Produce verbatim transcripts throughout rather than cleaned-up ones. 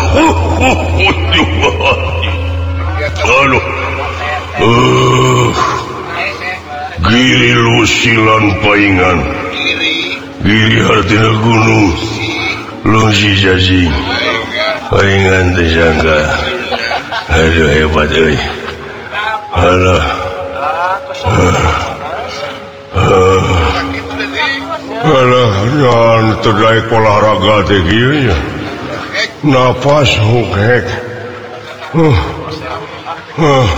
Aduh. Uh, Giri lusilan paingan. Giri hartina gunung. Lungsi jajing. Paingan tersangka. Aduh hebat euy. Alah. Alah, nyan terdaik olahraga teh kieu nya. Napas hukek. Uh. Uh.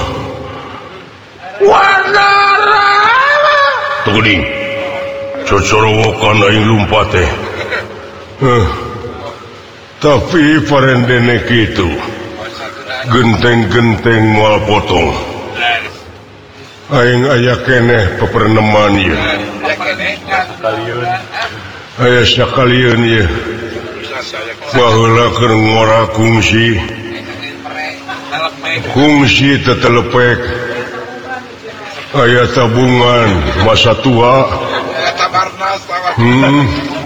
Wanara. Tuging. Cocorowokan aing lumpat teh. Uh. Tapi parendene kitu. Genteng-genteng moal potong. Aing aya keneh peperneman ieu. Aya sakalieun ieu. Baheula keur ngora kungsi. Kungsi tetelepek. Aya tabungan masa tua. Hmm.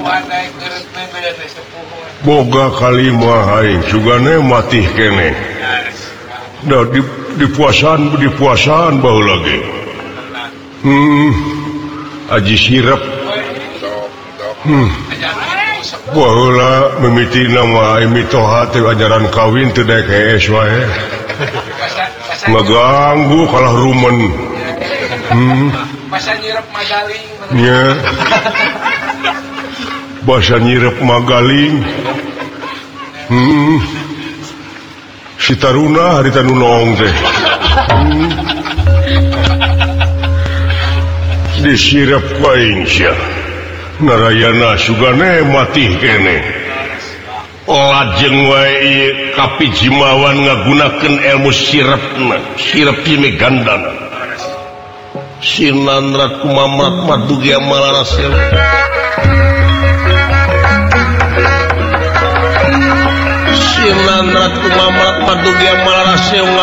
Boga kalimah aing sugane matih keneh. Da di di puasan di puasan baheula ge. Hmm. Aji sirep. Hmm. Baheula mimiti nama imitoha teh ajaran kawin teu daek hees wae. Ngaganggu kalah rumen. Hmm. Basa nyirep magaling. Nya. Basa nyirep magaling. Hmm. Si taruna harita nu nong teh. Hmm. Disirep paing sia. Narayana sugane matih kene. Lajeng wae kapijimawan ngagunakeun ilmu sirepna, sirep pime gandana. Sinandrat kumamrat madugia malarasel. Sinandrat kumamrat madugia malarasel.